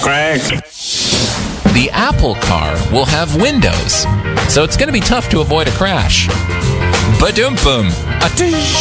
Craig. The Apple car will have windows, so it's going to be tough to avoid a crash. Ba-dum-bum.